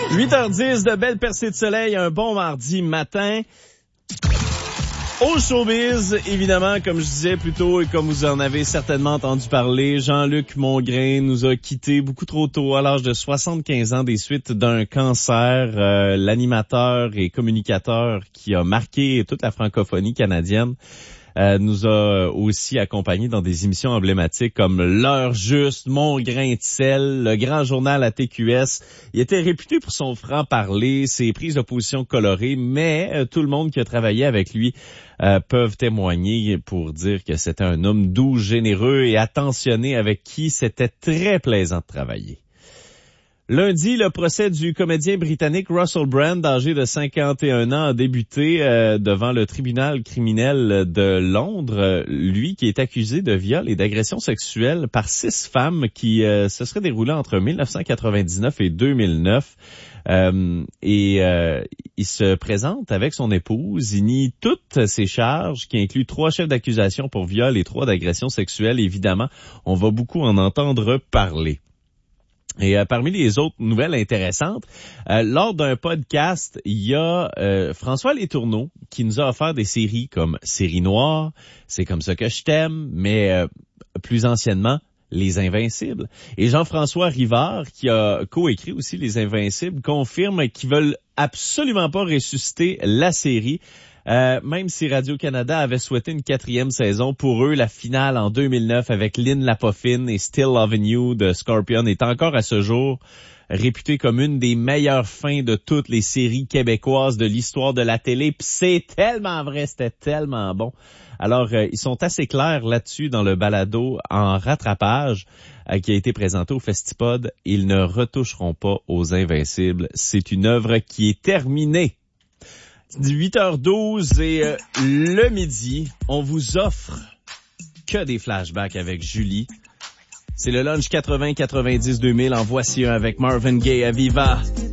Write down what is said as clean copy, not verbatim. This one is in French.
8h10 de belle percée de soleil, un bon mardi matin. Au showbiz, évidemment, comme je disais plus tôt et comme vous en avez certainement entendu parler, Jean-Luc Mongrain nous a quittés beaucoup trop tôt à l'âge de 75 ans des suites d'un cancer. L'animateur et communicateur qui a marqué toute la francophonie canadienne nous a aussi accompagnés dans des émissions emblématiques comme L'heure juste, Mon grain de sel, le grand journal à TQS. Il était réputé pour son franc-parler, ses prises de position colorées, mais tout le monde qui a travaillé avec lui peuvent témoigner pour dire que c'était un homme doux, généreux et attentionné avec qui c'était très plaisant de travailler. Lundi, le procès du comédien britannique Russell Brand, âgé de 51 ans, a débuté devant le tribunal criminel de Londres. Lui qui est accusé de viol et d'agression sexuelle par 6 femmes qui se seraient déroulées entre 1999 et 2009. Il se présente avec son épouse. Il nie toutes ses charges, qui incluent 3 chefs d'accusation pour viol et 3 d'agression sexuelle. Évidemment, on va beaucoup en entendre parler. Et parmi les autres nouvelles intéressantes, lors d'un podcast, il y a François Letourneau qui nous a offert des séries comme Série Noire, C'est comme ça que je t'aime, mais plus anciennement, Les Invincibles. Et Jean-François Rivard, qui a coécrit aussi Les Invincibles, confirme qu'ils veulent absolument pas ressusciter la série. Même si Radio-Canada avait souhaité une 4e saison, pour eux, la finale en 2009 avec Lynn Lapoffine et Still Lovin' You de Scorpion est encore à ce jour réputée comme une des meilleures fins de toutes les séries québécoises de l'histoire de la télé. Pis c'est tellement vrai, c'était tellement bon. Alors, ils sont assez clairs là-dessus dans le balado en rattrapage qui a été présenté au Festipod. Ils ne retoucheront pas aux Invincibles. C'est une œuvre qui est terminée. 8h12 et le midi, on vous offre que des flashbacks avec Julie. C'est le lunch 80-90-2000. En voici un avec Marvin Gaye à Viva.